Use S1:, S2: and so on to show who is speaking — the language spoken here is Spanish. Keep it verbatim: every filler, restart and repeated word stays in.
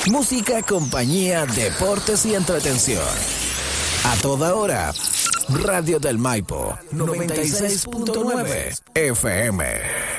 S1: Música, compañía, deportes y entretención. A toda hora. Radio del Maipo, noventa y seis punto nueve F M.